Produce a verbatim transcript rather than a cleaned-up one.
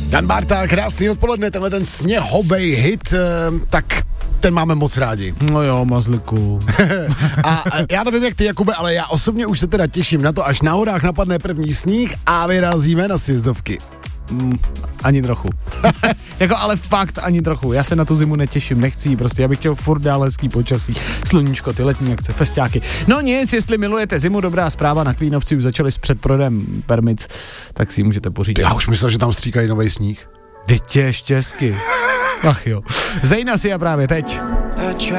Dan Barta, krásný odpoledne, tenhle ten sněhovej hit, tak ten máme moc rádi. No jo, mazliku. A já nevím, jak ty, Jakube, ale já osobně už se teda těším na to, až na horách napadne první sníh a vyrazíme na sjezdovky. Mm, ani trochu. Jako ale fakt ani trochu. Já se na tu zimu netěším, nechci, prostě já bych chtěl furt dál hezký počasí. Sluníčko, ty letní akce, festiáky. No nic, jestli milujete zimu, dobrá zpráva, na Klínovci už začali s předprodem permic, tak si ji můžete pořídit. Já už myslel, že tam stříkají novej sníh. Vytě štěsky. Ach jo. Zejna si a právě teď.